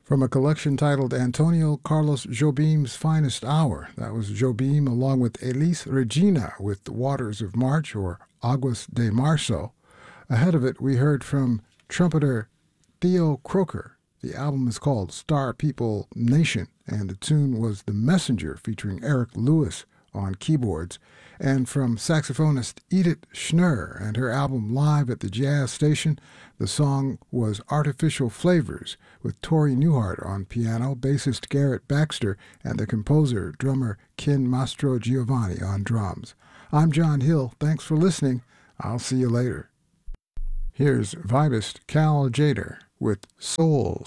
From a collection titled Antonio Carlos Jobim's Finest Hour. That was Jobim along with Elis Regina with The Waters of March, or Aguas de Marzo. Ahead of it, we heard from trumpeter Theo Croker. The album is called Star People Nation, and the tune was The Messenger featuring Eric Lewis on keyboards. And from saxophonist Edith Schnurr and her album Live at the Jazz Station, the song was Artificial Flavors with Tori Newhart on piano, bassist Garrett Baxter, and the composer, drummer Ken Mastrogiovanni on drums. I'm John Hill. Thanks for listening. I'll see you later. Here's vibist Cal Jader with Soul